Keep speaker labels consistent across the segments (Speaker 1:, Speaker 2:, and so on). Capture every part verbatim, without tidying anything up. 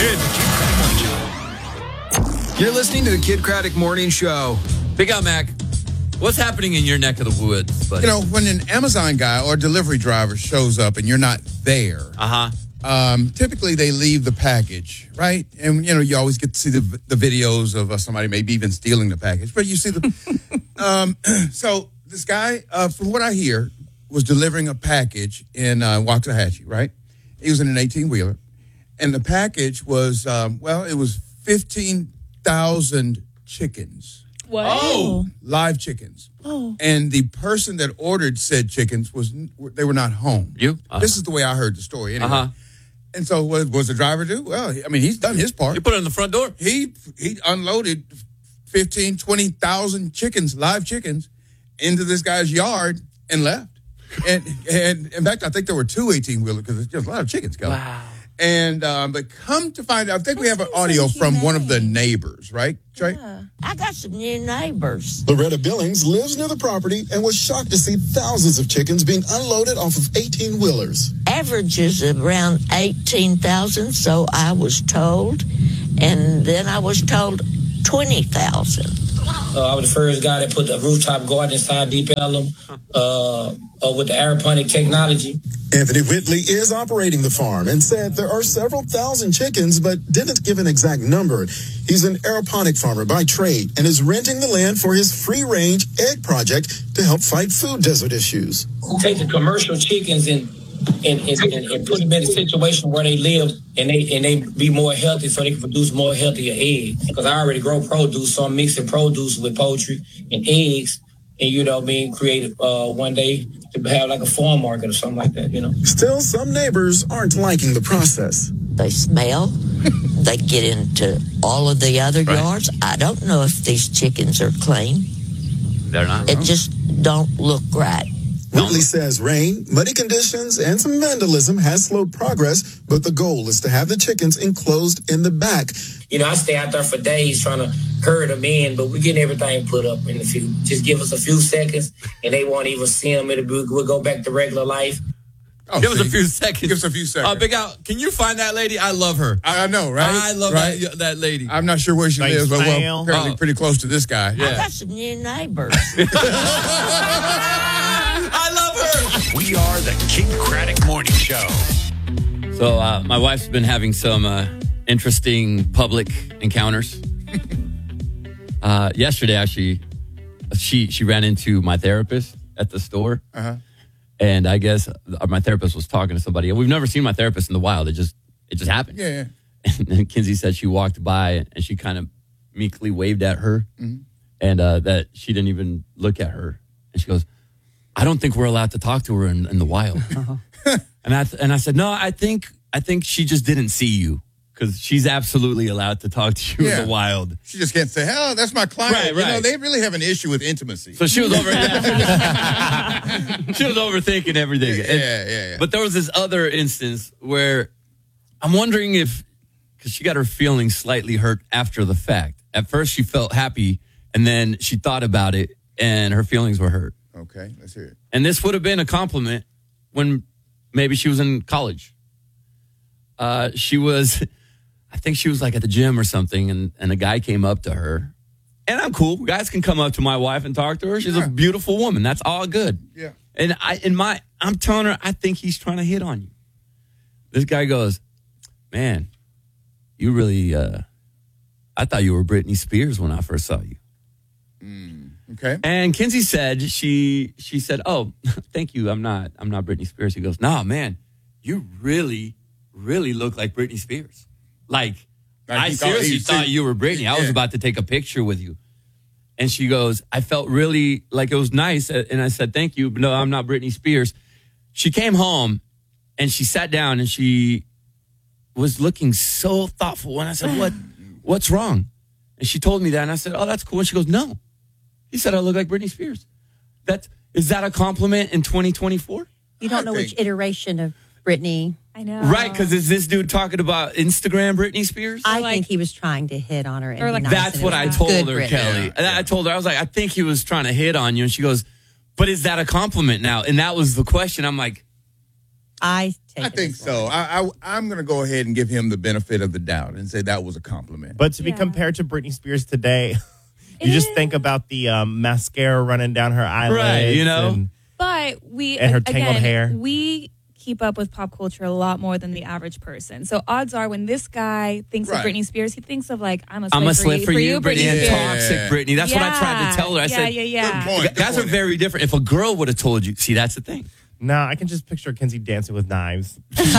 Speaker 1: Kid.
Speaker 2: You're listening to the Kid Craddock Morning Show.
Speaker 3: Big Al Mac, what's happening in your neck of the woods, buddy?
Speaker 4: You know, when an Amazon guy or delivery driver shows up and you're not there,
Speaker 3: uh-huh.
Speaker 4: um, typically they leave the package, right? And, you know, you always get to see the, the videos of uh, somebody maybe even stealing the package. But you see the... um, so this guy, uh, from what I hear, was delivering a package in uh, Waxahachie, right? He was in an eighteen-wheeler. And the package was, um, well, it was fifteen thousand chickens.
Speaker 5: Wow.
Speaker 3: Oh.
Speaker 4: Live chickens.
Speaker 5: Oh.
Speaker 4: And the person that ordered said chickens, was they were not home.
Speaker 3: You? Uh-huh.
Speaker 4: This is the way I heard the story anyway.
Speaker 3: Uh-huh.
Speaker 4: And so what was the driver do? Well, I mean, he's done his part.
Speaker 3: You put it in the front door.
Speaker 4: He he unloaded fifteen, twenty thousand chickens, live chickens, into this guy's yard and left. And and in fact, I think there were two eighteen-wheelers because it's just a lot of chickens going.
Speaker 3: Wow.
Speaker 4: And um, but come to find out, I think we have an audio from one of the neighbors, right, Trey?
Speaker 6: Yeah. I got some new neighbors.
Speaker 7: Loretta Billings lives near the property and was shocked to see thousands of chickens being unloaded off of eighteen-wheelers.
Speaker 6: Average is around eighteen thousand, so I was told. And then I was told twenty thousand.
Speaker 8: Uh, I was the first guy that put the rooftop garden inside Deep Ellum uh, uh, with the aeroponic technology.
Speaker 7: Anthony Whitley is operating the farm and said there are several thousand chickens, but didn't give an exact number. He's an aeroponic farmer by trade and is renting the land for his free-range egg project to help fight food desert issues.
Speaker 8: Take the commercial chickens and and, and, and, and put them in a situation where they live and they and they be more healthy so they can produce more healthier eggs. Because I already grow produce, so I'm mixing produce with poultry and eggs. And, you know, being creative uh, one day to have like a farm market or something like that, you know.
Speaker 7: Still, some neighbors aren't liking the process.
Speaker 6: They smell. They get into all of the other
Speaker 3: Right.
Speaker 6: yards. I don't know if these chickens are clean.
Speaker 3: They're not.
Speaker 6: It just don't look right.
Speaker 7: Whitley says rain, muddy conditions, and some vandalism has slowed progress, but the goal is to have the chickens enclosed in the back.
Speaker 8: You know, I stay out there for days trying to herd them in, but we're getting everything put up in a few. Just give us a few seconds, and they won't even see them. It'll be, we'll go back to regular life.
Speaker 4: Oh,
Speaker 3: Give us
Speaker 4: see,
Speaker 3: a few seconds.
Speaker 4: Give us a few seconds.
Speaker 3: Uh, Big Al, can you find that lady? I love her.
Speaker 4: I, I know, right?
Speaker 3: I love
Speaker 4: right?
Speaker 3: that, that lady.
Speaker 4: I'm not sure where she
Speaker 5: Thanks,
Speaker 4: lives, but well,
Speaker 5: ma'am.
Speaker 4: apparently
Speaker 3: Oh.
Speaker 4: pretty close to this guy.
Speaker 6: I
Speaker 3: Yeah.
Speaker 6: got some new neighbors.
Speaker 3: I love her.
Speaker 1: We are the Kid Craddock Morning Show.
Speaker 3: So uh, my wife's been having some uh, interesting public encounters. uh, yesterday, actually, she she ran into my therapist at the store.
Speaker 4: Uh-huh.
Speaker 3: And I guess my therapist was talking to somebody. We've never seen my therapist in the wild. It just it just happened.
Speaker 4: Yeah, yeah.
Speaker 3: And then Kinsey said she walked by and she kind of meekly waved at her,
Speaker 4: Mm-hmm.
Speaker 3: and uh, that she didn't even look at her. And she goes, "I don't think we're allowed to talk to her in, in the wild." Uh-huh. and I and I said, "No, I think I think she just didn't see you because she's absolutely allowed to talk to you
Speaker 4: Yeah.
Speaker 3: in the wild."
Speaker 4: She just can't say, "Hell, that's my client."
Speaker 3: Right,
Speaker 4: You know,
Speaker 3: right.
Speaker 4: they really have an issue with intimacy.
Speaker 3: So she was over. she was overthinking everything.
Speaker 4: Yeah,
Speaker 3: And-
Speaker 4: yeah, yeah.
Speaker 3: But there was this other instance where I'm wondering if, because she got her feelings slightly hurt after the fact. At first, she felt happy, and then she thought about it, and her feelings were hurt.
Speaker 4: Okay, let's hear it.
Speaker 3: And this would have been a compliment when maybe she was in college. Uh, she was, I think she was like at the gym or something, and, and a guy came up to her. And I'm cool. Guys can come up to my wife and talk to her. She's
Speaker 4: Yeah.
Speaker 3: a beautiful woman. That's all good.
Speaker 4: Yeah.
Speaker 3: And I, in my, I'm telling her, I think he's trying to hit on you. This guy goes, "Man, you really, uh, I thought you were Britney Spears when I first saw you."
Speaker 4: Okay.
Speaker 3: And Kinsey said, she, she said, "Oh, thank you. I'm not, I'm not Britney Spears." He goes, "No, man, you really, really look like Britney Spears. Like,
Speaker 4: Like
Speaker 3: I
Speaker 4: he thought-
Speaker 3: seriously
Speaker 4: he
Speaker 3: thought
Speaker 4: said-
Speaker 3: you were Britney. I was
Speaker 4: Yeah.
Speaker 3: about to take a picture with you." And she goes, "I felt really like it was nice." And I said, "Thank you. But no, I'm not Britney Spears." She came home and she sat down and she was looking so thoughtful. And I said, "What, what's wrong?" And she told me that. And I said, "Oh, that's cool." And she goes, "No, he said I look like Britney Spears." That, is that a compliment in twenty twenty-four?
Speaker 9: You don't know which iteration of Britney.
Speaker 5: I know.
Speaker 3: Right, because is this dude talking about Instagram Britney Spears?
Speaker 9: I
Speaker 5: like-
Speaker 9: think he was trying to hit on her. And
Speaker 5: Or
Speaker 9: be
Speaker 5: like-
Speaker 9: nice
Speaker 3: That's
Speaker 9: and
Speaker 3: what
Speaker 9: it
Speaker 3: I
Speaker 9: was
Speaker 3: told
Speaker 9: good
Speaker 3: her,
Speaker 9: Britney.
Speaker 3: Kelly.
Speaker 4: Yeah,
Speaker 3: And I told her, I was like, I think he was trying to hit on you. And she goes, "But is that a compliment now?" And that was the question. I'm like,
Speaker 9: I take
Speaker 4: I
Speaker 9: it
Speaker 4: think
Speaker 9: as
Speaker 4: so.
Speaker 9: one.
Speaker 4: I, I, I'm going to go ahead and give him the benefit of the doubt and say that was a compliment.
Speaker 5: But to be
Speaker 10: Yeah.
Speaker 5: compared to Britney Spears today, you just think about the um, mascara running down her eyelids.
Speaker 3: Right, you know?
Speaker 5: And,
Speaker 10: But we
Speaker 5: And her
Speaker 10: a-
Speaker 5: tangled
Speaker 10: again,
Speaker 5: hair.
Speaker 10: we keep up with pop culture a lot more than the average person. So odds are, when this guy thinks
Speaker 4: Right.
Speaker 10: of Britney Spears, he thinks of like, I'm a
Speaker 3: I'm a
Speaker 10: slave
Speaker 3: slip for you, Brittany, and
Speaker 4: Yeah.
Speaker 3: toxic Brittany. That's what I tried to tell her. I
Speaker 10: yeah,
Speaker 3: said,
Speaker 10: yeah, yeah.
Speaker 4: Good point.
Speaker 3: guys are
Speaker 4: point.
Speaker 3: very different. If a girl would have told you, see, that's the thing.
Speaker 5: no, I can just picture Kenzie dancing with knives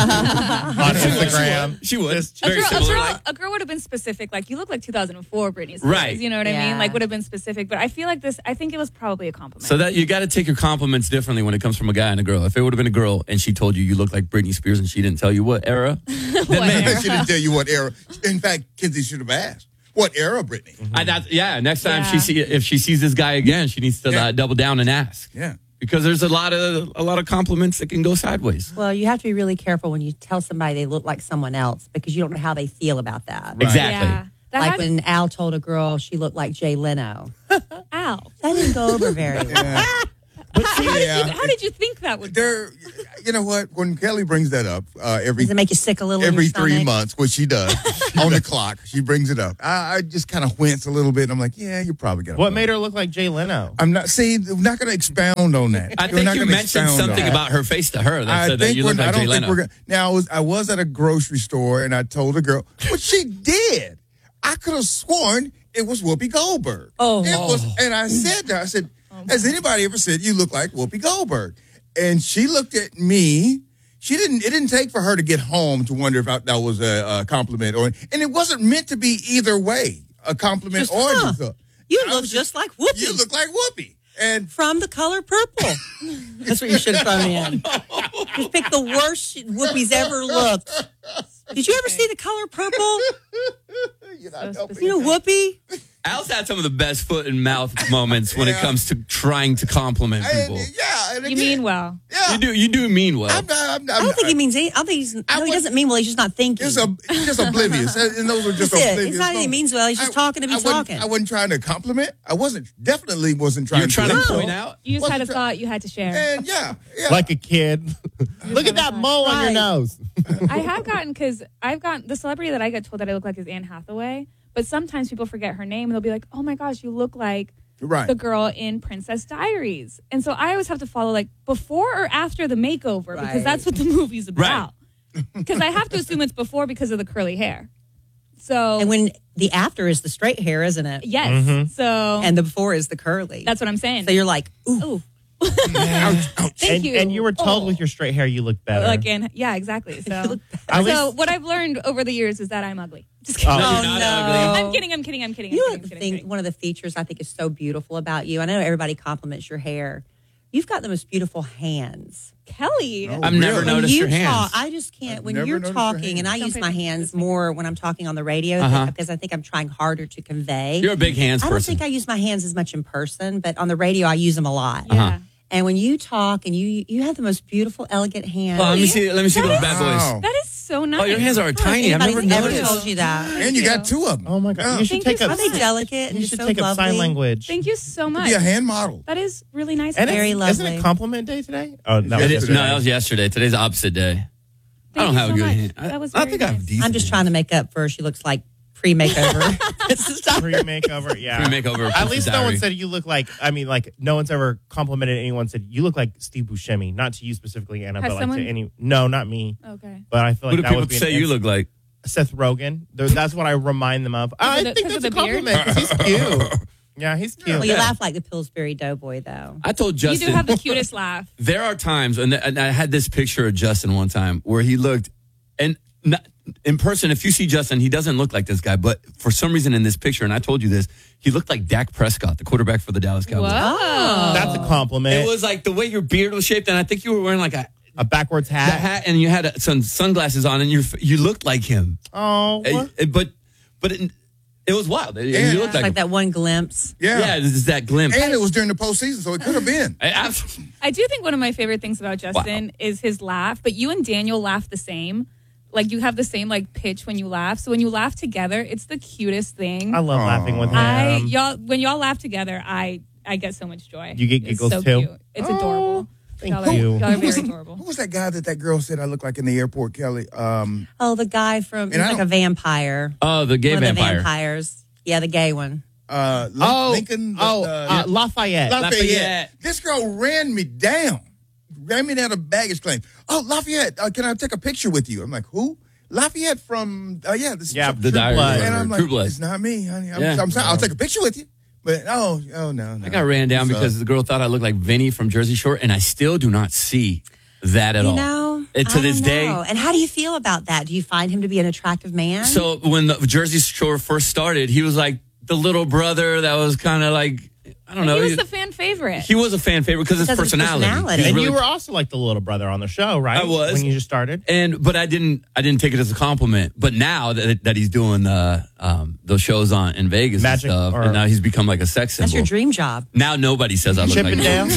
Speaker 5: on Instagram.
Speaker 3: She would.
Speaker 5: Just-
Speaker 10: A
Speaker 3: Very
Speaker 10: girl, a,
Speaker 3: similar.
Speaker 10: girl,
Speaker 3: like-
Speaker 10: a girl would have been specific. Like, you look like two thousand four Britney Spears.
Speaker 3: Right.
Speaker 10: You know what I
Speaker 9: Yeah.
Speaker 10: mean? Like, would have been specific. But I feel like this, I think it was probably a compliment.
Speaker 3: So that you got to take your compliments differently when it comes from a guy and a girl. If it would have been a girl and she told you you look like Britney Spears and she didn't tell you what era, then
Speaker 10: What
Speaker 3: man,
Speaker 10: era?
Speaker 4: She didn't tell you what era. In fact, Kinsey should have asked. What era, Brittany?
Speaker 3: I, that's, yeah. Next time
Speaker 10: Yeah.
Speaker 3: she see if she sees this guy again, she needs to
Speaker 4: Yeah.
Speaker 3: uh, double down and ask.
Speaker 4: Yeah.
Speaker 3: Because there's a lot of a lot of compliments that can go sideways.
Speaker 9: Well, you have to be really careful when you tell somebody they look like someone else because you don't know how they feel about that.
Speaker 3: Exactly.
Speaker 10: Yeah. That
Speaker 9: Like
Speaker 10: had-
Speaker 9: when Al told a girl she looked like Jay Leno.
Speaker 10: Ow.
Speaker 9: That didn't go over very well.
Speaker 4: Yeah.
Speaker 5: But see,
Speaker 4: Yeah.
Speaker 10: How did you think that would
Speaker 4: There, you know what? When Kelly brings that up uh, every
Speaker 9: Does it make you sick a little in
Speaker 4: every
Speaker 9: your
Speaker 4: three
Speaker 9: stomach?
Speaker 4: months, which she does on the clock, she brings it up. I, I just kind of wince a little bit. And I'm like, yeah, you're probably gonna.
Speaker 5: what made her look like Jay Leno?
Speaker 4: I'm not. See, I'm not going to expound on that.
Speaker 3: I
Speaker 4: We're
Speaker 3: think
Speaker 4: not
Speaker 3: you
Speaker 4: gonna
Speaker 3: mentioned
Speaker 4: expound on
Speaker 3: something
Speaker 4: that.
Speaker 3: about her face to her that
Speaker 4: I
Speaker 3: said that
Speaker 4: think
Speaker 3: you look
Speaker 4: we're-
Speaker 3: like
Speaker 4: I
Speaker 3: Jay
Speaker 4: don't think
Speaker 3: Leno.
Speaker 4: we're gonna. Now, I was, I was at a grocery store and I told a girl, what she did. I could have sworn it was Whoopi Goldberg.
Speaker 9: Oh.
Speaker 4: It was, and I said to her, I said, has anybody ever said you look like Whoopi Goldberg? And she looked at me. She didn't. It didn't take for her to get home to wonder if I, that was a, a compliment or. And it wasn't meant to be either way, a compliment
Speaker 9: Just,
Speaker 4: or
Speaker 9: huh,
Speaker 4: just a.
Speaker 9: You
Speaker 4: I
Speaker 9: look
Speaker 4: was
Speaker 9: just like Whoopi.
Speaker 4: You look like Whoopi. And
Speaker 9: From The Color Purple. That's what you should have thrown in. Just pick the worst Whoopi's ever looked. Did you ever see The Color Purple?
Speaker 4: you know,
Speaker 9: You know Whoopi?
Speaker 3: Al's had some of the best foot and mouth moments when it
Speaker 4: Yeah.
Speaker 3: comes to trying to compliment
Speaker 4: and,
Speaker 3: people.
Speaker 4: yeah, and
Speaker 10: You
Speaker 4: again,
Speaker 10: mean well.
Speaker 4: yeah.
Speaker 3: You do you do mean well.
Speaker 4: I'm not, I'm,
Speaker 9: I
Speaker 4: I'm,
Speaker 9: don't think he means any. I don't think he's. No,
Speaker 4: I
Speaker 9: he
Speaker 4: would-
Speaker 9: doesn't mean well. He's just not thinking.
Speaker 4: Just, a, just oblivious, and those are just
Speaker 9: That's it.
Speaker 4: oblivious.
Speaker 9: It's not that he
Speaker 4: moments.
Speaker 9: means well. He's just talking to be
Speaker 4: I wasn't-
Speaker 9: talking.
Speaker 4: I wasn't trying to compliment. I wasn't definitely wasn't trying.
Speaker 3: You're trying to
Speaker 4: to
Speaker 3: point out.
Speaker 10: You just had a
Speaker 4: Wasn't try-
Speaker 10: thought you had to share.
Speaker 4: And yeah, yeah.
Speaker 5: Like a kid. Look at that mole on your
Speaker 9: Right.
Speaker 5: nose.
Speaker 10: I have gotten, because I've gotten, the celebrity that I get told that I look like is Anne Hathaway, but sometimes people forget her name and they'll be like, oh my gosh, you look like
Speaker 4: right.
Speaker 10: the girl in Princess Diaries. And so I always have to follow like before or after the makeover because
Speaker 9: Right.
Speaker 10: that's what the movie's about. Because I have to assume it's before because of the curly hair. So,
Speaker 9: and when the after is the straight hair, isn't it?
Speaker 10: yes. So,
Speaker 9: And the before is the curly.
Speaker 10: that's what I'm saying.
Speaker 9: So you're like, ooh.
Speaker 10: Ooh.
Speaker 4: Ouch, ouch.
Speaker 10: Thank
Speaker 5: and,
Speaker 10: you.
Speaker 5: and you were told
Speaker 10: Oh.
Speaker 5: with your straight hair you look better.
Speaker 10: Like in, yeah, exactly. So,
Speaker 5: At
Speaker 10: so
Speaker 5: least-
Speaker 10: what I've learned over the years is that I'm ugly. Just kidding.
Speaker 5: Oh.
Speaker 3: No,
Speaker 9: Oh,
Speaker 3: you're not
Speaker 9: no.
Speaker 3: ugly.
Speaker 10: I'm kidding. I'm kidding. I'm kidding. I'm
Speaker 9: You know
Speaker 10: kidding,
Speaker 9: what
Speaker 10: I'm
Speaker 9: the
Speaker 10: kidding, I'm
Speaker 9: thing,
Speaker 10: kidding.
Speaker 9: one of the features I think is so beautiful about you. I know everybody compliments your hair. You've got the most beautiful hands.
Speaker 10: Kelly.
Speaker 4: No.
Speaker 3: I've never
Speaker 4: Really?
Speaker 9: When
Speaker 3: noticed
Speaker 9: you
Speaker 3: your hands.
Speaker 9: talk, I just can't.
Speaker 4: I've
Speaker 9: when
Speaker 4: never
Speaker 9: you're
Speaker 4: noticed your
Speaker 9: talking, and I
Speaker 10: hands.
Speaker 9: use
Speaker 10: Don't
Speaker 9: my
Speaker 10: pay
Speaker 9: hands
Speaker 10: attention.
Speaker 9: more when I'm talking on the radio
Speaker 3: Uh-huh.
Speaker 9: because I think I'm trying harder to convey.
Speaker 3: You're a big hands
Speaker 9: I don't
Speaker 3: person.
Speaker 9: think I use my hands as much in person, but on the radio I use them a lot.
Speaker 10: Yeah.
Speaker 3: Uh-huh.
Speaker 9: And when you talk, and you you have the most beautiful, elegant hands.
Speaker 3: Oh, let me see. Let me see those bad
Speaker 4: Wow.
Speaker 3: boys.
Speaker 10: That is so nice.
Speaker 3: Oh, your hands are tiny. I've never
Speaker 9: Anybody's ever
Speaker 3: noticed.
Speaker 9: told you that.
Speaker 4: And you got two of them.
Speaker 5: Oh my God! You should
Speaker 10: Thank
Speaker 5: take
Speaker 10: you
Speaker 5: up.
Speaker 10: so
Speaker 9: Are they
Speaker 10: much.
Speaker 9: delicate and
Speaker 5: You
Speaker 9: just
Speaker 5: should
Speaker 9: so
Speaker 5: take up
Speaker 9: lovely?
Speaker 5: sign language.
Speaker 10: Thank you so much.
Speaker 4: Be a hand model.
Speaker 10: That is really nice.
Speaker 5: And
Speaker 10: of
Speaker 9: Very
Speaker 10: you.
Speaker 9: lovely.
Speaker 5: Isn't it compliment day today? Oh no,
Speaker 4: It
Speaker 3: It
Speaker 4: is
Speaker 3: is, no, that was yesterday. Today's the opposite day. I
Speaker 10: Thank
Speaker 3: don't
Speaker 10: you
Speaker 3: have
Speaker 10: so
Speaker 3: a good
Speaker 10: much.
Speaker 3: hand. I,
Speaker 10: That was
Speaker 3: I
Speaker 10: very
Speaker 3: think I have
Speaker 10: nice.
Speaker 3: decent.
Speaker 9: I'm just trying to make up for. She looks like pre-makeover.
Speaker 5: Pre makeover, yeah.
Speaker 3: Pre-makeover,
Speaker 5: At
Speaker 3: Princess
Speaker 5: least no
Speaker 3: Diary.
Speaker 5: one said you look like. I mean, like no one's ever complimented anyone. Said you look like Steve Buscemi. Not to you specifically, Anna,
Speaker 10: Has
Speaker 5: but like
Speaker 10: someone-
Speaker 5: to any. No, not me.
Speaker 10: Okay.
Speaker 5: But I feel
Speaker 3: Who
Speaker 5: like
Speaker 3: do
Speaker 5: that
Speaker 3: people
Speaker 5: would be an
Speaker 3: say you
Speaker 5: ins-
Speaker 3: look like?
Speaker 5: Seth Rogen. Th- That's what I remind them of. I
Speaker 10: the-
Speaker 5: think
Speaker 10: 'cause of
Speaker 5: that's a
Speaker 10: the beard?
Speaker 5: compliment because he's cute. Yeah, he's cute.
Speaker 9: well, you laugh like the Pillsbury Doughboy, though.
Speaker 3: I told Justin.
Speaker 10: You do have the cutest laugh.
Speaker 3: There are times, and, and I had this picture of Justin one time where he looked, and not, in person, if you see Justin, he doesn't look like this guy, but for some reason in this picture, and I told you this, he looked like Dak Prescott, the quarterback for the Dallas Cowboys.
Speaker 10: Whoa.
Speaker 5: That's a compliment.
Speaker 3: It was like the way your beard was shaped, and I think you were wearing like a
Speaker 5: a backwards
Speaker 3: the
Speaker 5: hat.
Speaker 3: hat, and you had uh some sunglasses on, and you you looked like him.
Speaker 5: Oh,
Speaker 3: Uh, uh, but but it, it was wild. And
Speaker 4: Yeah.
Speaker 3: you looked like,
Speaker 9: Like
Speaker 3: him.
Speaker 9: that one glimpse.
Speaker 4: Yeah.
Speaker 3: Yeah, this is that glimpse.
Speaker 4: And it was during the postseason, so it could have been.
Speaker 3: I- I-
Speaker 10: I do think one of my favorite things about Justin is his laugh, but you and Daniel laugh the same. Like you have the same like pitch when you laugh. So when you laugh together, it's the cutest thing.
Speaker 5: I love
Speaker 4: Aw.
Speaker 5: laughing with him.
Speaker 10: I y'all when y'all laugh together, I I get so much joy.
Speaker 5: You get
Speaker 10: It's
Speaker 5: giggles
Speaker 10: so
Speaker 5: too?
Speaker 10: Cute. It's
Speaker 5: Oh.
Speaker 10: adorable.
Speaker 5: Thank
Speaker 10: Y'all are,
Speaker 5: you.
Speaker 10: y'all are
Speaker 4: Who was,
Speaker 10: very adorable.
Speaker 4: who was that guy that that girl said I look like in the airport, Kelly? Um,
Speaker 9: Oh, the guy from, he's
Speaker 4: And I
Speaker 9: like a
Speaker 4: don't-
Speaker 9: vampire.
Speaker 3: Oh, the gay
Speaker 9: One of the
Speaker 3: vampire.
Speaker 9: vampires. Yeah, the gay one.
Speaker 4: uh, Lin-
Speaker 5: Oh,
Speaker 4: Lincoln.
Speaker 5: oh,
Speaker 4: uh,
Speaker 5: uh, Lafayette.
Speaker 4: Lafayette.
Speaker 3: Lafayette.
Speaker 4: This girl ran me down. Ran me down a baggage claim. Oh, Lafayette, uh, can I take a picture with you? I'm like, who? Lafayette from, uh, yeah, this
Speaker 5: Yeah,
Speaker 4: is
Speaker 3: The Diary
Speaker 5: Blood.
Speaker 3: of
Speaker 4: And
Speaker 3: a
Speaker 4: I'm like,
Speaker 3: True Blood.
Speaker 4: it's not me, honey. I'm,
Speaker 3: Yeah.
Speaker 4: I'm sorry. I'll take a picture with you. But, oh, oh, no, no.
Speaker 3: I got ran down
Speaker 4: So-
Speaker 3: because the girl thought I looked like Vinny from Jersey Shore, and I still do not see that at
Speaker 9: You
Speaker 3: all.
Speaker 9: know?
Speaker 3: And to
Speaker 9: I
Speaker 3: this
Speaker 9: don't
Speaker 3: day.
Speaker 9: know. And how do you feel about that? Do you find him to be an attractive man?
Speaker 3: So when the Jersey Shore first started, he was like the little brother that was kind of like, I don't know.
Speaker 10: He was the fan favorite.
Speaker 3: He was a fan favorite because of his
Speaker 9: Because of his
Speaker 3: personality.
Speaker 9: personality.
Speaker 3: He's
Speaker 5: And
Speaker 3: really-
Speaker 5: you were also like the little brother on the show, right?
Speaker 3: I was.
Speaker 5: When you just started.
Speaker 3: and but I didn't I didn't take it as a compliment. But now that that he's doing the um, those shows on in Vegas
Speaker 5: Magic
Speaker 3: and stuff,
Speaker 5: or-
Speaker 3: and now he's become like a sex symbol.
Speaker 9: That's your dream job.
Speaker 3: Now nobody says I look
Speaker 5: Chip and
Speaker 3: like
Speaker 5: Dale.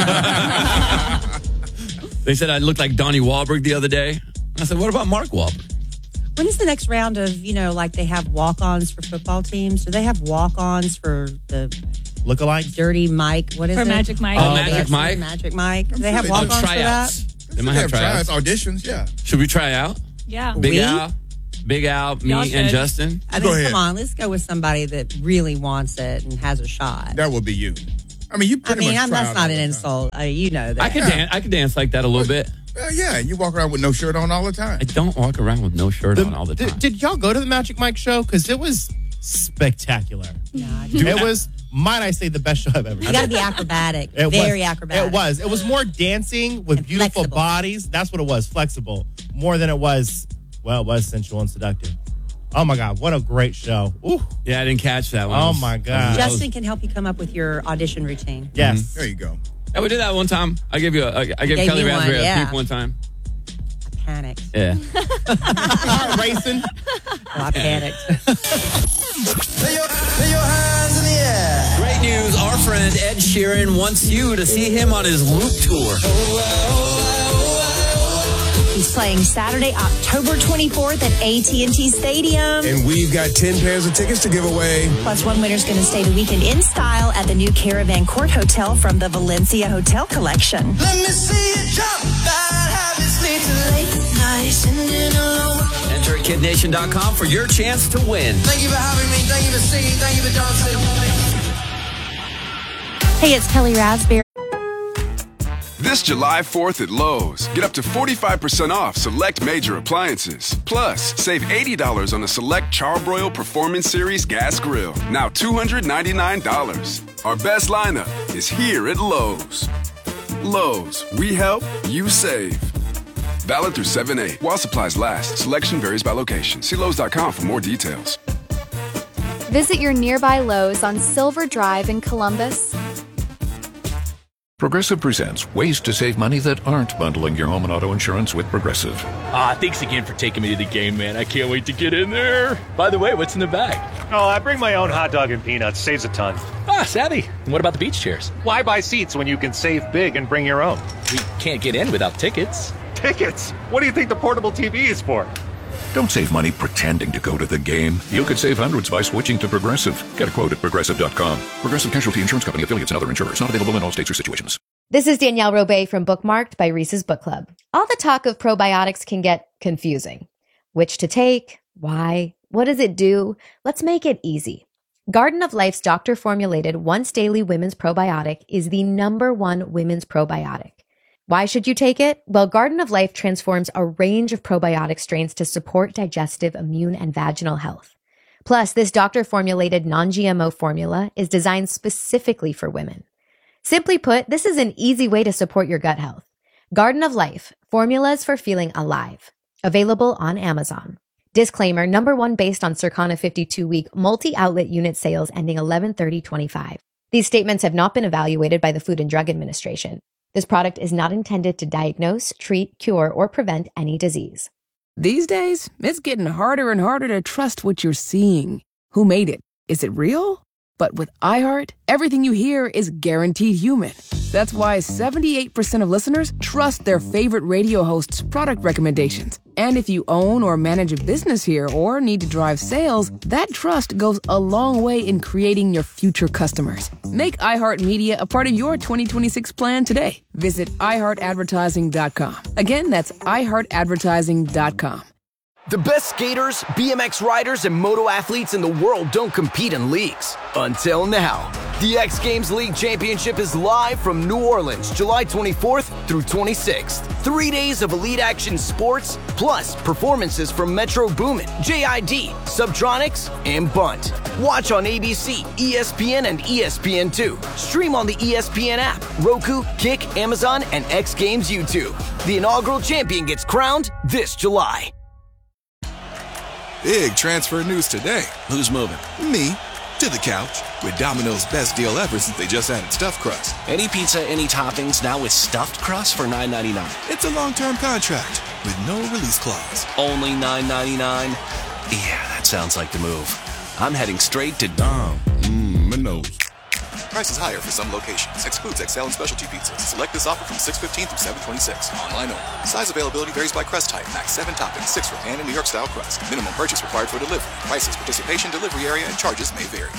Speaker 3: They said I looked like Donnie Wahlberg the other day. I said, what about Mark Wahlberg?
Speaker 9: When is the next round of, you know, like they have walk-ons for football teams? Do they have walk-ons for the
Speaker 5: Lookalike.
Speaker 9: Dirty Mike? What is
Speaker 10: For
Speaker 9: it?
Speaker 10: Magic Mike.
Speaker 3: Oh, Magic
Speaker 9: that's
Speaker 3: Mike?
Speaker 9: it, Magic Mike. Do they have
Speaker 4: sure they do.
Speaker 9: walk-ons for that?
Speaker 3: Tryouts. They might have tryouts.
Speaker 4: tryouts, auditions, yeah.
Speaker 3: Should we try out?
Speaker 10: Yeah.
Speaker 3: Big
Speaker 9: We?
Speaker 3: Al, Big Al, me
Speaker 10: Y'all
Speaker 3: and
Speaker 10: should.
Speaker 3: Justin.
Speaker 9: I
Speaker 4: Go
Speaker 9: mean,
Speaker 4: ahead.
Speaker 9: come on. Let's go with somebody that really wants it and has a shot.
Speaker 4: That would be you. I mean, you
Speaker 9: I
Speaker 4: pretty
Speaker 9: mean,
Speaker 4: much
Speaker 9: I'm,
Speaker 4: try
Speaker 9: that's
Speaker 4: out
Speaker 9: not
Speaker 4: all
Speaker 9: an
Speaker 4: the time.
Speaker 9: insult. Uh, you know that.
Speaker 3: I could dance. I could dance like that a little bit.
Speaker 4: Well, yeah, you walk around with no shirt on all the time.
Speaker 3: I don't walk around with no shirt on all the
Speaker 5: Did,
Speaker 3: time.
Speaker 5: did y'all go to the Magic Mike show? Because it was spectacular.
Speaker 9: Yeah,
Speaker 5: It was, might I say, the best show I've ever
Speaker 9: you
Speaker 5: seen.
Speaker 9: got to be acrobatic.
Speaker 5: It
Speaker 9: Very
Speaker 5: was,
Speaker 9: acrobatic.
Speaker 5: It was. It was more dancing with
Speaker 9: And
Speaker 5: beautiful
Speaker 9: flexible.
Speaker 5: bodies. That's what it was. Flexible. More than it was, well, it was sensual and seductive. Oh my God, what a great show. Ooh.
Speaker 3: Yeah, I didn't catch that one.
Speaker 5: Oh my God.
Speaker 9: Justin can help you come up with your audition routine.
Speaker 5: Yes.
Speaker 4: There you go.
Speaker 3: I would do that one time. I gave you. A, I I gave
Speaker 9: Gave
Speaker 3: Kelly
Speaker 9: you one,
Speaker 3: Raspberry
Speaker 9: yeah.
Speaker 3: a peep one time.
Speaker 9: Panicked.
Speaker 3: Yeah.
Speaker 5: Heart racing.
Speaker 9: Oh, I panicked.
Speaker 3: Great news. Our friend Ed Sheeran wants you to see him on his Loop tour.
Speaker 11: He's playing Saturday, October twenty-fourth at A T and T Stadium.
Speaker 2: And we've got ten pairs of tickets to give away.
Speaker 11: Plus, one winner's going to stay the weekend in style at the new Caravan Court Hotel from the Valencia Hotel Collection.
Speaker 12: Let me see you jump, bad habits lead to late nights and dinner alone.
Speaker 3: Enter at kid nation dot com for your chance to win.
Speaker 12: Thank you for having me. Thank you for singing. Thank you for dancing.
Speaker 11: Hey, it's Kelly Raspberry.
Speaker 13: This July fourth at Lowe's, get up to forty-five percent off select major appliances. Plus, save eighty dollars on a select Charbroil Performance Series gas grill, now two hundred ninety-nine dollars. Our best lineup is here at Lowe's. Lowe's, we help, you save. Valid through seven eight. While supplies last, selection varies by location. See Lowe's dot com for more details.
Speaker 14: Visit your nearby Lowe's on Silver Drive in Columbus.
Speaker 15: Progressive presents ways to save money that aren't bundling your home and auto insurance with Progressive.
Speaker 16: Ah, thanks again for taking me to the game, man. I can't wait to get in there. By the way, what's in the bag?
Speaker 17: Oh, I bring my own hot dog and peanuts. Saves a ton.
Speaker 16: Ah, savvy. And what about the beach chairs?
Speaker 17: Why buy seats when you can save big and bring your own?
Speaker 16: We can't get in without tickets.
Speaker 17: Tickets? What do you think the portable T V is for?
Speaker 15: Don't save money pretending to go to the game. You could save hundreds by switching to Progressive. Get a quote at progressive dot com. Progressive Casualty Insurance Company, affiliates, and other insurers. Not available in all states or situations.
Speaker 18: This is Danielle Robay from Bookmarked by Reese's Book Club. All the talk of probiotics can get confusing. Which to take? Why? What does it do? Let's make it easy. Garden of Life's doctor-formulated once-daily women's probiotic is the number one women's probiotic. Why should you take it? Well, Garden of Life transforms a range of probiotic strains to support digestive, immune, and vaginal health. Plus, this doctor-formulated non-G M O formula is designed specifically for women. Simply put, this is an easy way to support your gut health. Garden of Life, formulas for feeling alive. Available on Amazon. Disclaimer, number one based on Circana fifty-two week multi-outlet unit sales ending eleven thirty twenty-five. These statements have not been evaluated by the Food and Drug Administration. This product is not intended to diagnose, treat, cure, or prevent any disease.
Speaker 19: These days, it's getting harder and harder to trust what you're seeing. Who made it? Is it real? But with iHeart, everything you hear is guaranteed human. That's why seventy-eight percent of listeners trust their favorite radio host's product recommendations. And if you own or manage a business here or need to drive sales, that trust goes a long way in creating your future customers. Make iHeartMedia a part of your twenty twenty-six plan today. Visit i heart advertising dot com. Again, that's i heart advertising dot com.
Speaker 20: The best skaters, B M X riders, and moto athletes in the world don't compete in leagues. Until now. The X Games League Championship is live from New Orleans, July twenty-fourth through twenty-sixth. Three days of elite action sports, plus performances from Metro Boomin, J I D, Subtronics, and Bunt. Watch on A B C, E S P N, and E S P N two. Stream on the E S P N app, Roku, Kick, Amazon, and X Games YouTube. The inaugural champion gets crowned this July.
Speaker 21: Big transfer news today. Who's moving? Me. To the couch. With Domino's best deal ever since they just added stuffed crust.
Speaker 22: Any pizza, any toppings, now with stuffed crust for nine ninety-nine.
Speaker 21: It's a long-term contract with no release clause.
Speaker 22: Only nine ninety-nine? Yeah, that sounds like the move. I'm heading straight to Dom.
Speaker 21: Mmm, Minos.
Speaker 23: Prices higher for some locations. Excludes X L and specialty pizzas. Select this offer from six fifteen through seven twenty-six. Online only. Size availability varies by crust type. Max seven toppings, six for pan and New York style crust. Minimum purchase required for delivery. Prices, participation, delivery area, and charges may vary.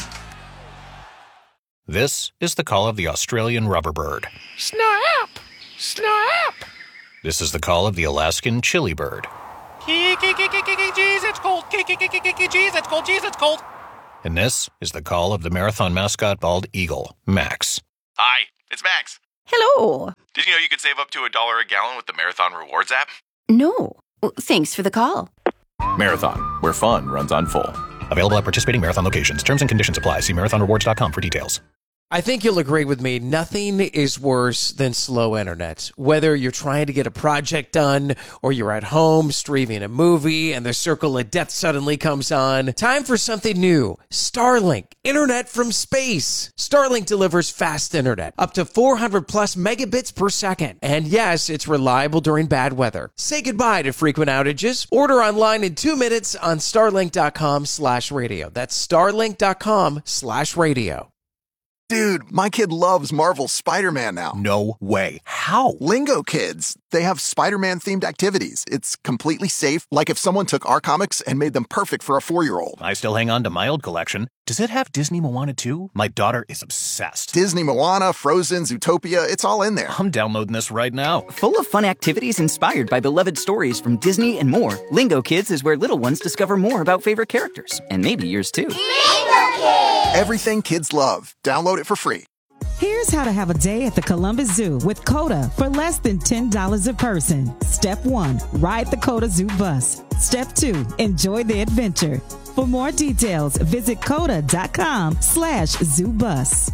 Speaker 24: This is the call of the Australian rubber bird.
Speaker 12: Snap! Snap!
Speaker 24: This is the call of the Alaskan chili bird.
Speaker 12: Jeez, it's cold. Jeez, it's cold. Jeez, it's cold.
Speaker 24: And this is the call of the marathon mascot bald eagle, Max.
Speaker 25: Hi, it's Max.
Speaker 26: Hello.
Speaker 25: Did you know you could save up to a dollar a gallon with the Marathon Rewards app?
Speaker 26: No. Well, thanks for the call.
Speaker 24: Marathon, where fun runs on full. Available at participating Marathon locations. Terms and conditions apply. See marathon rewards dot com for details.
Speaker 27: I think you'll agree with me, nothing is worse than slow internet. Whether you're trying to get a project done or you're at home streaming a movie and the circle of death suddenly comes on, time for something new. Starlink, internet from space. Starlink delivers fast internet, up to four hundred plus megabits per second. And yes, it's reliable during bad weather. Say goodbye to frequent outages. Order online in two minutes on starlink.com slash radio. That's starlink.com slash radio.
Speaker 28: Dude, my kid loves Marvel's Spider-Man now.
Speaker 24: No way. How?
Speaker 28: Lingo Kids. They have Spider-Man themed activities. It's completely safe, like if someone took our comics and made them perfect for a four-year-old.
Speaker 24: I still hang on to my old collection. Does it have Disney Moana too? My daughter is obsessed.
Speaker 28: Disney Moana, Frozen, Zootopia, it's all in there.
Speaker 24: I'm downloading this right now.
Speaker 29: Full of fun activities inspired by beloved stories from Disney and more, Lingo Kids is where little ones discover more about favorite characters. And maybe yours too.
Speaker 28: Lingo Kids! Everything kids love. Download it for free.
Speaker 30: Here's how to have a day at the Columbus Zoo with CODA for less than ten dollars a person. Step one, ride the CODA Zoo bus. Step two, enjoy the adventure. For more details, visit coda.com slash zoo bus.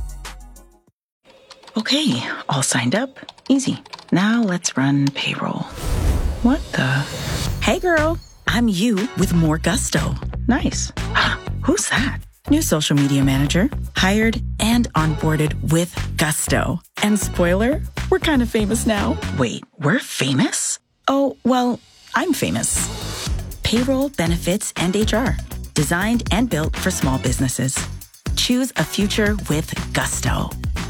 Speaker 31: Okay, all signed up. Easy. Now let's run payroll. What the? Hey girl, I'm you with more gusto. Nice. Who's that? New social media manager, hired and onboarded with gusto. And spoiler, we're kind of famous now. Wait, we're famous? Oh, well, I'm famous. Payroll, benefits, and H R. Designed and built for small businesses. Choose a future with gusto.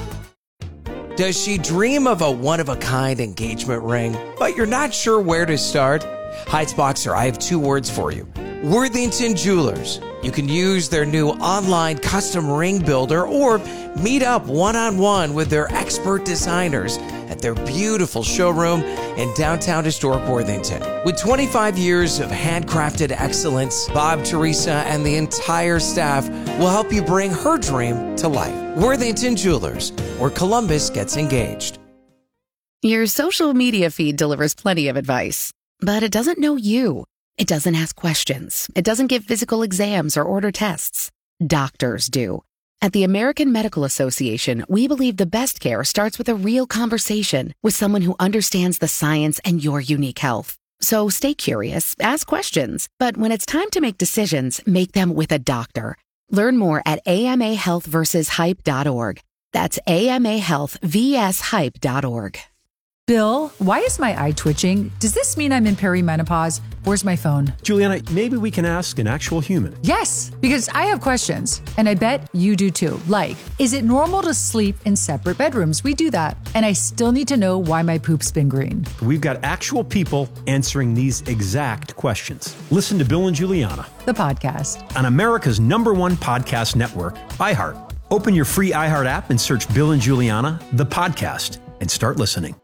Speaker 27: Does she dream of a one-of-a-kind engagement ring, but you're not sure where to start? Heights Boxer, I have two words for you. Worthington Jewelers. You can use their new online custom ring builder or meet up one-on-one with their expert designers at their beautiful showroom in downtown historic Worthington. With twenty-five years of handcrafted excellence, Bob, Teresa, and the entire staff will help you bring her dream to life. Worthington Jewelers, where Columbus gets engaged.
Speaker 32: Your social media feed delivers plenty of advice, but it doesn't know you. It doesn't ask questions. It doesn't give physical exams or order tests. Doctors do. At the American Medical Association, we believe the best care starts with a real conversation with someone who understands the science and your unique health. So stay curious, ask questions, but when it's time to make decisions, make them with a doctor. Learn more at A M A health versus hype dot org. That's A M A health vs hype dot org.
Speaker 1: Bill, why is my eye twitching? Does this mean I'm in perimenopause? Where's my phone?
Speaker 2: Juliana, maybe we can ask an actual human.
Speaker 1: Yes, because I have questions, and I bet you do too. Like, is it normal to sleep in separate bedrooms? We do that. And I still need to know why my poop's been green.
Speaker 2: We've got actual people answering these exact questions. Listen to Bill and Juliana,
Speaker 1: The podcast.
Speaker 2: on America's number one podcast network, iHeart. Open your free iHeart app and search Bill and Juliana, the podcast, and start listening.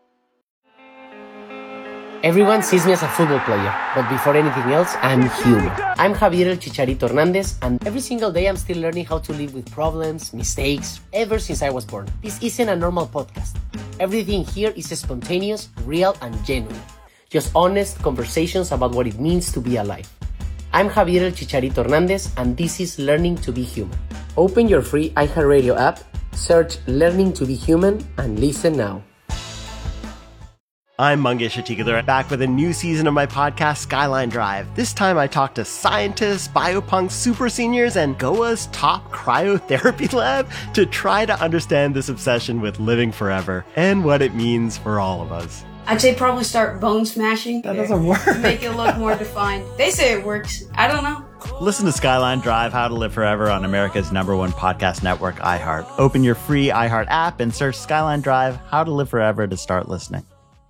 Speaker 3: Everyone sees me as a football player, but before anything else, I'm human. I'm Javier El Chicharito Hernandez, and every single day I'm still learning how to live with problems, mistakes, ever since I was born. This isn't a normal podcast. Everything here is spontaneous, real, and genuine. Just honest conversations about what it means to be alive. I'm Javier El Chicharito Hernandez, and this is Learning to be Human. Open your free iHeartRadio app, search Learning to be Human, and listen now.
Speaker 4: I'm Mangesh Hattikudur, back with a new season of my podcast, Skyline Drive. This time I talk to scientists, biopunk super seniors, and Goa's top cryotherapy lab to try to understand this obsession with living forever and what it means for all of us.
Speaker 5: I'd say probably start bone smashing.
Speaker 4: That doesn't work.
Speaker 5: Make it look more defined. They say it works. I don't know.
Speaker 6: Listen to Skyline Drive, How to Live Forever on America's number one podcast network, iHeart. Open your free iHeart app and search Skyline Drive, How to Live Forever to start listening.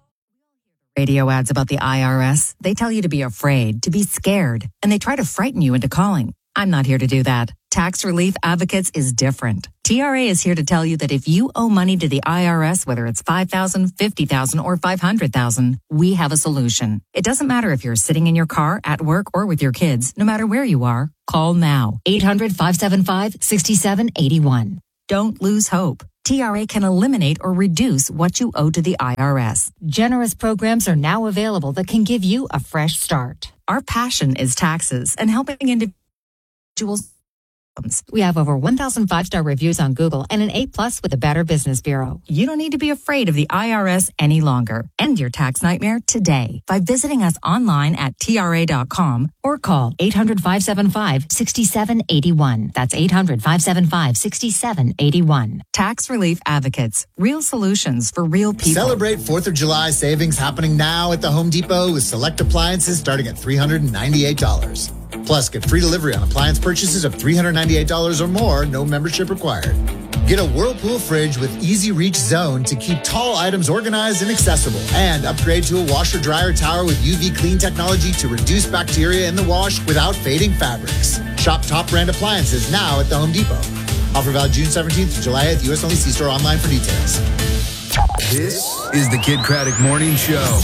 Speaker 7: Radio ads about the I R S. They tell you to be afraid, to be scared, and they try to frighten you into calling. I'm not here to do that. Tax Relief Advocates is different. T R A is here to tell you that if you owe money to the I R S, whether it's five thousand dollars, fifty thousand dollars, or five hundred thousand dollars, we have a solution. It doesn't matter if you're sitting in your car, at work, or with your kids. No matter where you are, call now. eight hundred, five seven five, six seven eight one. Don't lose hope. T R A can eliminate or reduce what you owe to the I R S. Generous programs are now available that can give you a fresh start. Our passion is taxes and helping individuals. We have over one thousand five-star reviews on Google and an A plus with the Better Business Bureau. You don't need to be afraid of the I R S any longer. End your tax nightmare today by visiting us online at T R A dot com or call eight hundred, five seven five, six seven eight one. That's eight hundred, five seven five, six seven eight one. Tax Relief Advocates. Real solutions for real people.
Speaker 8: Celebrate fourth of July savings happening now at the Home Depot with select appliances starting at three hundred ninety-eight dollars. Plus, get free delivery on appliance purchases of three hundred ninety-eight dollars or more, no membership required. Get a Whirlpool fridge with Easy Reach Zone to keep tall items organized and accessible. And upgrade to a washer-dryer tower with U V clean technology to reduce bacteria in the wash without fading fabrics. Shop top brand appliances now at the Home Depot. Offer valid June seventeenth to July eighth, U S only. See store online for details.
Speaker 9: This is the Kid Craddock Morning Show.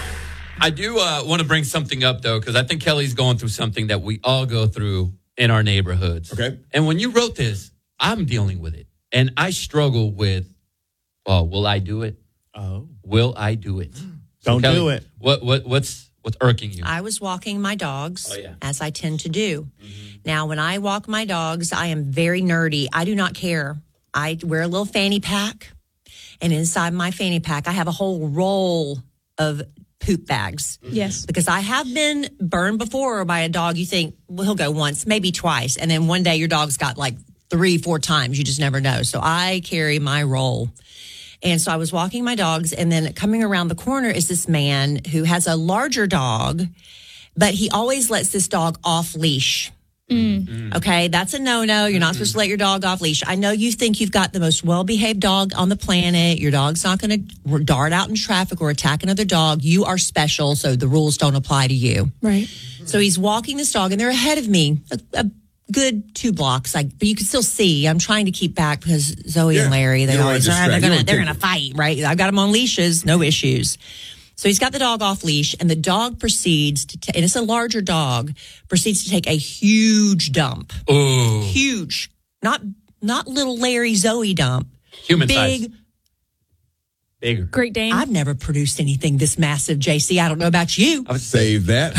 Speaker 10: I do uh, want to bring something up, though, because I think Kelly's going through something that we all go through in our neighborhoods. Okay. And when you wrote this, I'm dealing with it. And I struggle with, oh, will I do it? Oh. Will I do it? So
Speaker 11: Don't
Speaker 10: Kelly,
Speaker 11: do it.
Speaker 10: What what what's what's irking you?
Speaker 11: I was walking my dogs,
Speaker 10: Oh, yeah.
Speaker 11: as I tend to do. Mm-hmm. Now, when I walk my dogs, I am very nerdy. I do not care. I wear a little fanny pack, and inside my fanny pack, I have a whole roll of poop bags.
Speaker 13: Yes.
Speaker 11: Because I have been burned before by a dog. You think, well, he'll go once, maybe twice. And then one day your dog's got like three, four times. You just never know. So I carry my roll. And so I was walking my dogs, and then coming around the corner is this man who has a larger dog, but he always lets this dog off leash. Mm. Okay, that's a no-no. You're not mm-hmm. supposed to let your dog off leash. I know you think you've got the most well-behaved dog on the planet. Your dog's not going to dart out in traffic or attack another dog. You are special, so the rules don't apply to you.
Speaker 13: Right.
Speaker 11: So he's walking this dog, and they're ahead of me, a, a good two blocks. Like, but you can still see. I'm trying to keep back because Zoe yeah. and Larry, they always are. They're going to they're going to fight, right? I've got them on leashes, no issues. So he's got the dog off leash, and the dog proceeds to, t- and it's a larger dog, proceeds to take a huge dump.
Speaker 10: Ooh.
Speaker 11: Huge. Not not little Larry Zoe dump.
Speaker 10: Human
Speaker 11: Big.
Speaker 10: size. Bigger.
Speaker 13: Great Dane.
Speaker 11: I've never produced anything this massive, J C. I don't know about you.
Speaker 9: I would save that.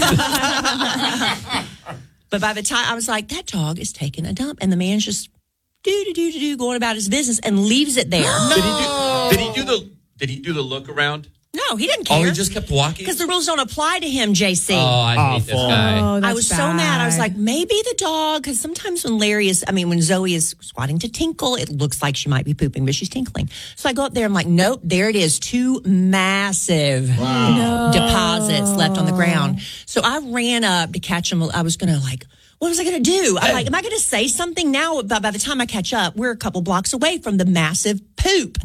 Speaker 11: But by the time I was like, that dog is taking a dump, and the man's just do do do do do going about his business and leaves it there.
Speaker 10: No. Did he do? Did he do the? Did he do the look around?
Speaker 11: No, he didn't care.
Speaker 10: Oh, he just kept walking?
Speaker 11: Because the rules don't apply to him, J C.
Speaker 10: Oh, I hate
Speaker 11: Awful.
Speaker 10: this guy.
Speaker 12: Oh,
Speaker 11: I was so mad. I was like, maybe the dog, because sometimes when Larry is, I mean, when Zoe is squatting to tinkle, it looks like she might be pooping, but she's tinkling. So I go up there, I'm like, nope, there it is. Two massive
Speaker 12: Wow.
Speaker 11: deposits left on the ground. So I ran up to catch them. I was going to like, what was I going to do? I'm like, am I going to say something now? But by the time I catch up, we're a couple blocks away from the massive poop.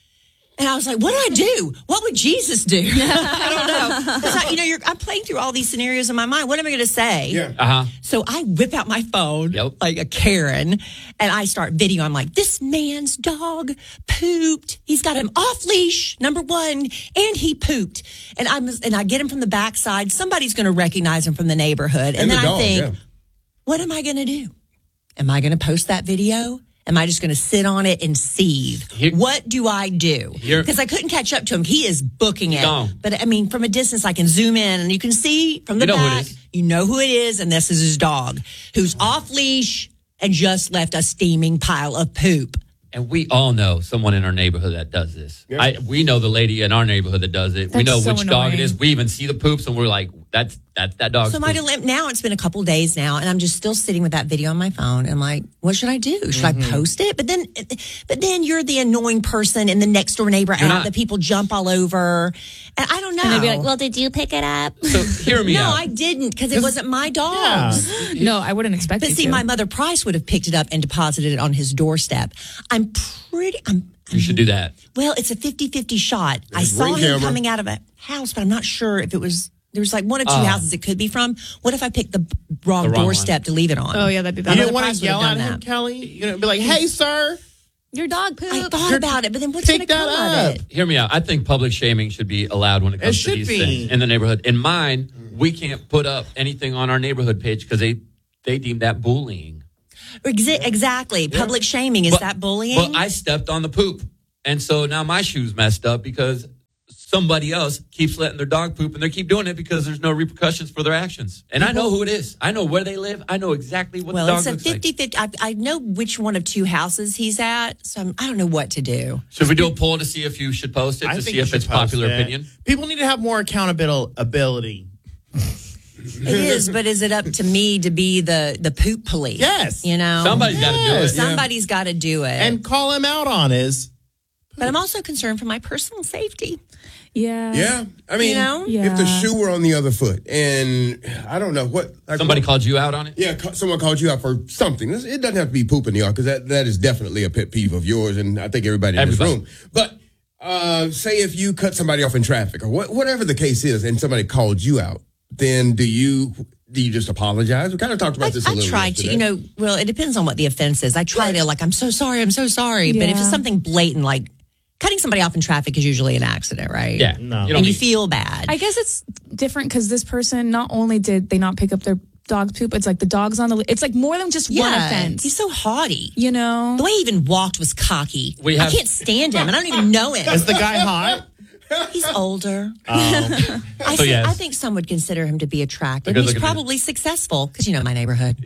Speaker 11: And I was like, what do I do? What would Jesus do? I don't know. 'Cause I, you know, you're, I'm playing through all these scenarios in my mind. What am I going to say?
Speaker 10: Yeah. Uh-huh.
Speaker 11: So I whip out my phone like a Karen and I start video. I'm like, this man's dog pooped. He's got him off leash, number one, and he pooped. And I'm and I get him from the backside. Somebody's going to recognize him from the neighborhood. And,
Speaker 13: And
Speaker 11: then
Speaker 13: the dog,
Speaker 11: I think,
Speaker 13: yeah.
Speaker 11: what am I going to do? Am I going to post that video? Am I just going to sit on it and seethe?
Speaker 10: Here-
Speaker 11: what do I do?
Speaker 10: Here-
Speaker 11: Because I couldn't catch up to him. He is booking it.
Speaker 10: Gone.
Speaker 11: But I mean, from a distance, I can zoom in and you can see from the
Speaker 10: You know who it
Speaker 11: back.
Speaker 10: is.
Speaker 11: You know who it is. And this is his dog who's off leash and just left a steaming pile of poop.
Speaker 10: And we all know someone in our neighborhood that does this. I, we know the lady in our neighborhood that does it. we
Speaker 11: That's
Speaker 10: know
Speaker 11: so
Speaker 10: which dog it
Speaker 11: annoying.
Speaker 10: is. We even see the poops and we're like, that's that's that dog's
Speaker 11: So my
Speaker 10: poop.
Speaker 11: dilemma now, it's been a couple days now, and I'm just still sitting with that video on my phone. I'm like, what should I do? Should I post it? But then, but then you're the annoying person in the next door neighbor
Speaker 10: You're
Speaker 11: app
Speaker 10: not.
Speaker 11: that people jump all over. And I don't know.
Speaker 12: And they'd be like, well, did you pick it up?
Speaker 10: So hear me
Speaker 11: no,
Speaker 10: out.
Speaker 11: I didn't because it wasn't my dogs.
Speaker 12: No, I wouldn't expect
Speaker 11: But
Speaker 12: you
Speaker 11: see,
Speaker 12: to.
Speaker 11: my mother Price would have picked it up and deposited it on his doorstep. I'm pretty, I'm,
Speaker 10: You should do that.
Speaker 11: well, it's a fifty-fifty shot. I
Speaker 10: There's
Speaker 11: saw
Speaker 10: ring
Speaker 11: him
Speaker 10: camera.
Speaker 11: coming out of a house, but I'm not sure if it was, there was like one or two
Speaker 10: Oh.
Speaker 11: houses it could be from. What if I picked the b- wrong,
Speaker 10: The wrong
Speaker 11: doorstep to leave it on?
Speaker 12: Oh, yeah, that'd be
Speaker 11: My
Speaker 12: bad.
Speaker 14: You
Speaker 11: mother
Speaker 14: didn't want
Speaker 11: Price
Speaker 14: to
Speaker 11: would have
Speaker 14: yell at
Speaker 11: done
Speaker 14: him,
Speaker 11: that.
Speaker 14: Kelly? You know, be like, hey, sir.
Speaker 12: Your dog pooped.
Speaker 11: I thought about it, but then what's going to
Speaker 14: Pick
Speaker 11: come
Speaker 14: that
Speaker 11: of it?
Speaker 10: Hear me out. I think public shaming should be allowed when it comes
Speaker 14: It
Speaker 10: to
Speaker 14: should
Speaker 10: these
Speaker 14: be.
Speaker 10: things in the neighborhood. In mine, we can't put up anything on our neighborhood page because they, they deem that bullying.
Speaker 11: Exa- exactly. Public shaming. Is
Speaker 10: But-
Speaker 11: that bullying?
Speaker 10: Well, I stepped on the poop. And so now my shoe's messed up because somebody else keeps letting their dog poop and they keep doing it because there's no repercussions for their actions. And I know who it is. I know where they live. I know exactly what
Speaker 11: well,
Speaker 10: the dog
Speaker 11: it's a
Speaker 10: looks like.
Speaker 11: fifty-fifty. I, I know which one of two houses he's at, so I'm, I don't know what to do.
Speaker 10: Should we do a poll to see if you should post it,
Speaker 14: I
Speaker 10: to
Speaker 14: think
Speaker 10: see
Speaker 14: you
Speaker 10: if
Speaker 14: should
Speaker 10: it's
Speaker 14: post
Speaker 10: popular
Speaker 14: it.
Speaker 10: opinion?
Speaker 14: People need to have more accountability.
Speaker 11: It is, but is it up to me to be the, the poop police?
Speaker 14: Yes.
Speaker 11: You know?
Speaker 10: Somebody's gotta do it.
Speaker 11: Somebody's got to do it.
Speaker 14: And call him out on his.
Speaker 11: But I'm also concerned for my personal safety.
Speaker 12: Yeah.
Speaker 13: Yeah, I mean,
Speaker 11: You know?
Speaker 13: if the
Speaker 12: Yeah.
Speaker 13: shoe were on the other foot, and I don't know what like,
Speaker 10: Somebody
Speaker 13: what-
Speaker 10: called you out on it?
Speaker 13: Yeah, ca- someone called you out for something. This- It doesn't have to be poop in the yard because that, that is definitely a pet peeve of yours, and I think everybody in
Speaker 10: Everybody.
Speaker 13: this room. But uh, say if you cut somebody off in traffic or what, whatever the case is, and somebody called you out, then do you do you just apologize? We kind of talked about this a
Speaker 11: I
Speaker 13: little.
Speaker 11: tried to,
Speaker 13: yesterday.
Speaker 11: you know, well, it depends on what the offense is. I try to, like, I'm so sorry, I'm so sorry. But if
Speaker 12: Yeah.
Speaker 11: it's something blatant, like cutting somebody off in traffic is usually an accident, right?
Speaker 10: Yeah.
Speaker 14: No.
Speaker 10: You don't
Speaker 11: And you
Speaker 10: need-
Speaker 11: feel bad.
Speaker 12: I guess it's different because this person, not only did they not pick up their dog's poop, it's like the dog's on the, it's like more than just one
Speaker 11: Yeah.
Speaker 12: offense.
Speaker 11: He's so haughty.
Speaker 12: You know?
Speaker 11: The way he even walked was cocky.
Speaker 10: We
Speaker 11: I
Speaker 10: have-
Speaker 11: can't stand him, and I don't even know him.
Speaker 14: Is the guy hot?
Speaker 11: He's older.
Speaker 14: Um,
Speaker 11: I,
Speaker 10: So,
Speaker 11: think,
Speaker 10: yes.
Speaker 11: I think some would consider him to be attractive.
Speaker 10: A good
Speaker 11: He's
Speaker 10: looking dude.
Speaker 11: probably successful because you know my neighborhood.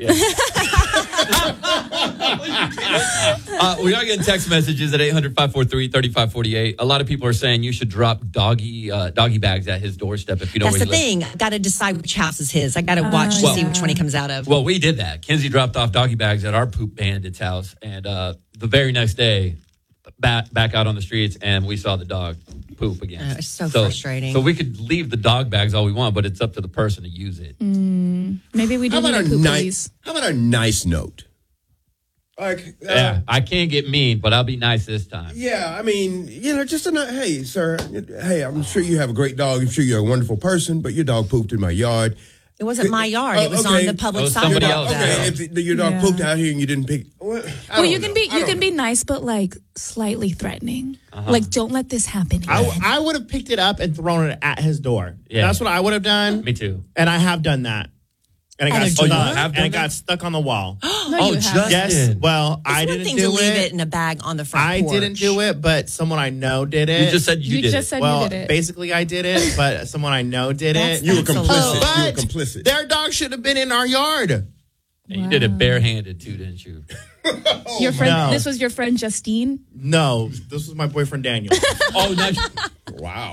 Speaker 10: Uh, we are getting text messages at eight hundred, five four three, three five four eight. A lot of people are saying you should drop doggy uh, doggy bags at his doorstep if you know
Speaker 11: That's
Speaker 10: where
Speaker 11: the
Speaker 10: he lives.
Speaker 11: thing. I got to decide which house is his. I got to watch to
Speaker 10: Well-
Speaker 11: see which one he comes out of.
Speaker 10: Well, we did that. Kinsey dropped off doggy bags at our poop bandit's house, and uh, the very next day, back back out on the streets, and we saw the dog poop again.
Speaker 11: Uh, it's so frustrating.
Speaker 10: So we could leave the dog bags all we want, but it's up to the person to use it.
Speaker 12: Mm, maybe we do
Speaker 13: How
Speaker 12: need
Speaker 13: about
Speaker 12: a
Speaker 13: a
Speaker 12: poop
Speaker 13: nice?
Speaker 12: police.
Speaker 13: How about a nice note? Like, uh,
Speaker 10: Yeah, I can't get mean, but I'll be nice this time.
Speaker 13: Yeah, I mean, you know, just a ni- hey, sir. Hey, I'm sure you have a great dog. I'm sure you're a wonderful person, but your dog pooped in my yard.
Speaker 11: It wasn't my yard.
Speaker 13: Oh,
Speaker 11: It was
Speaker 13: okay.
Speaker 11: on the public
Speaker 10: It was
Speaker 11: side.
Speaker 10: somebody
Speaker 11: of
Speaker 10: else.
Speaker 11: that.
Speaker 13: Okay, if the, your dog
Speaker 12: Yeah.
Speaker 13: pooped out here and you didn't pick. Well,
Speaker 12: Well, you can be you can be nice, but like slightly threatening.
Speaker 10: Uh-huh.
Speaker 12: Like, don't let this happen.
Speaker 14: I,
Speaker 12: Here.
Speaker 14: I would have picked it up and thrown it at his door.
Speaker 10: Yeah.
Speaker 14: That's what I would have done.
Speaker 10: Me too.
Speaker 14: And I have done that. And it
Speaker 11: At
Speaker 14: got
Speaker 11: a
Speaker 14: stuck.
Speaker 11: door?
Speaker 10: Oh, you have
Speaker 14: and
Speaker 10: done
Speaker 14: it got
Speaker 10: that?
Speaker 14: stuck on the wall.
Speaker 12: no,
Speaker 10: oh,
Speaker 12: you
Speaker 10: just
Speaker 12: haven't.
Speaker 14: Yes.
Speaker 10: did.
Speaker 14: Well,
Speaker 11: It's
Speaker 14: I
Speaker 11: one
Speaker 14: didn't
Speaker 11: thing
Speaker 14: do
Speaker 11: to leave
Speaker 14: it.
Speaker 11: it in a bag on the front
Speaker 14: I
Speaker 11: porch.
Speaker 14: didn't do it, but someone I know did it.
Speaker 10: You just said you,
Speaker 12: You
Speaker 10: did
Speaker 12: just
Speaker 10: it.
Speaker 12: said
Speaker 14: well,
Speaker 12: you did it.
Speaker 14: basically I did it, but someone I know did
Speaker 11: That's-
Speaker 14: it.
Speaker 13: you were
Speaker 11: That's a
Speaker 13: complicit.
Speaker 11: little-
Speaker 13: You were
Speaker 14: But
Speaker 13: complicit.
Speaker 14: their dog should have been in our yard.
Speaker 10: And you did it barehanded too, didn't you?
Speaker 12: Your friend.
Speaker 14: no.
Speaker 12: This was your friend Justine.
Speaker 14: No, this was my boyfriend Daniel.
Speaker 10: Oh, no.
Speaker 13: Wow.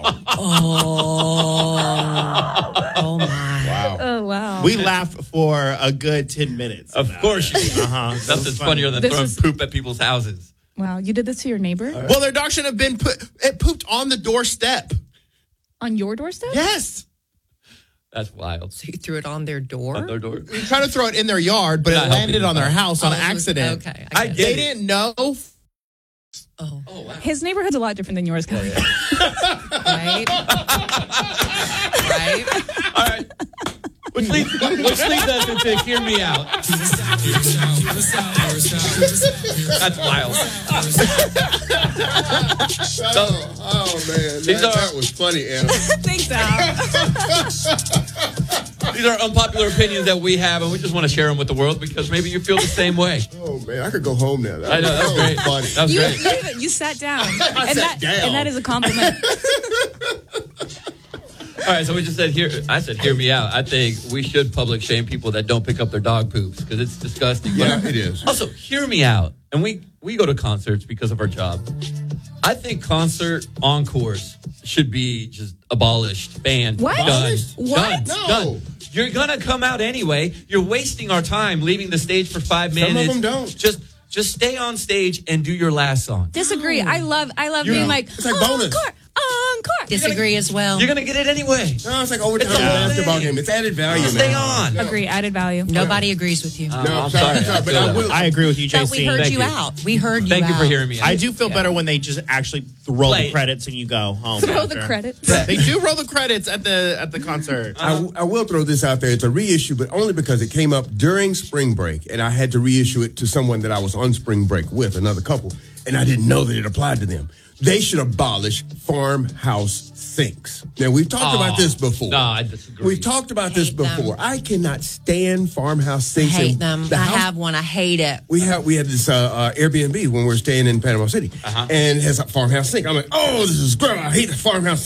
Speaker 11: Oh. Oh, my.
Speaker 13: Wow.
Speaker 12: Oh, wow.
Speaker 14: We laughed for a good ten minutes.
Speaker 10: Of course you did.
Speaker 14: Uh-huh.
Speaker 10: Nothing's funnier than
Speaker 12: This
Speaker 10: throwing
Speaker 12: is-
Speaker 10: poop at people's houses.
Speaker 12: Wow, you did this to your neighbor?
Speaker 14: Well, their dog shouldn't have been put, it pooped on the doorstep.
Speaker 12: On your doorstep?
Speaker 14: Yes.
Speaker 10: That's wild.
Speaker 11: So you threw it on their door?
Speaker 10: On their door.
Speaker 14: We tried to throw it in their yard, but
Speaker 10: Not
Speaker 14: it landed
Speaker 10: helping
Speaker 14: on their
Speaker 10: you.
Speaker 14: house on
Speaker 11: Oh, it was-
Speaker 14: accident.
Speaker 11: okay,
Speaker 10: I
Speaker 11: I get
Speaker 10: get
Speaker 14: They
Speaker 10: it.
Speaker 14: didn't know.
Speaker 11: Oh.
Speaker 10: Oh, wow.
Speaker 12: His neighborhood's a lot different than yours, Kelly.
Speaker 11: Right? Right?
Speaker 10: All right. Which leads, which leads us into Hear Me Out. That's wild.
Speaker 13: Oh, oh, man.
Speaker 10: These
Speaker 13: That,
Speaker 10: are-
Speaker 13: that was funny, Anna.
Speaker 12: Thanks, Al.
Speaker 10: These are unpopular opinions that we have, and we just want to share them with the world because maybe you feel the same way.
Speaker 13: Oh, man. I could go home now. That
Speaker 10: I know, that's
Speaker 13: was
Speaker 10: great.
Speaker 13: funny.
Speaker 10: That was
Speaker 12: You,
Speaker 10: great.
Speaker 12: you, you sat down.
Speaker 13: I
Speaker 12: and
Speaker 13: sat
Speaker 12: that,
Speaker 13: down.
Speaker 12: And that is a compliment.
Speaker 10: All right, so we just said here. I said, hear me out. I think we should public shame people that don't pick up their dog poops because it's disgusting.
Speaker 13: Yeah,
Speaker 10: But
Speaker 13: it is.
Speaker 10: Also, hear me out. And we we go to concerts because of our job. I think concert encores should be just abolished, banned,
Speaker 12: What?
Speaker 10: done,
Speaker 12: What?
Speaker 10: done,
Speaker 13: No.
Speaker 10: done. You're gonna come out anyway. You're wasting our time leaving the stage for five
Speaker 13: Some of
Speaker 10: minutes.
Speaker 13: them don't.
Speaker 10: Just just stay on stage and do your last song.
Speaker 12: Disagree. I love I love
Speaker 13: You
Speaker 12: being
Speaker 13: know,
Speaker 12: like,
Speaker 13: it's like bonus.
Speaker 12: encore, encore.
Speaker 11: Disagree as well.
Speaker 10: You're gonna get it anyway.
Speaker 13: No, it's like overtime
Speaker 10: It's a whole
Speaker 13: basketball
Speaker 10: thing.
Speaker 13: game. It's added value, man.
Speaker 10: Stay on.
Speaker 12: Agree, added value.
Speaker 11: Nobody agrees with you.
Speaker 10: Uh,
Speaker 13: No,
Speaker 10: I'm
Speaker 13: sorry,
Speaker 10: sorry.
Speaker 13: sorry, but I will.
Speaker 14: I agree with you, J
Speaker 11: But
Speaker 14: C.
Speaker 11: we heard
Speaker 10: Thank
Speaker 11: you
Speaker 10: you.
Speaker 11: out. We heard you
Speaker 10: Thank
Speaker 11: out.
Speaker 10: you for hearing me out.
Speaker 14: I do feel better when they just actually roll
Speaker 10: Play
Speaker 14: the
Speaker 10: it.
Speaker 14: credits and you go home.
Speaker 12: Throw the
Speaker 14: after.
Speaker 12: credits.
Speaker 14: They do roll the credits at the at the concert.
Speaker 13: I, I will throw this out there. It's a reissue, but only because it came up during spring break, and I had to reissue it to someone that I was on spring break with, another couple, and I didn't know that it applied to them. They should abolish farmhouse sinks. Now, we've talked
Speaker 10: Oh,
Speaker 13: about this before.
Speaker 10: No, I disagree.
Speaker 13: We've talked about this
Speaker 11: Hate them.
Speaker 13: before. I cannot stand farmhouse
Speaker 11: I
Speaker 13: sinks.
Speaker 11: hate
Speaker 13: in
Speaker 11: them.
Speaker 13: the
Speaker 11: I
Speaker 13: house-
Speaker 11: have one. I hate it.
Speaker 13: We had we had this uh, uh, Airbnb when we were staying in Panama City,
Speaker 10: Uh-huh.
Speaker 13: and it has a farmhouse sink. I'm like, oh, this is great. I hate the farmhouse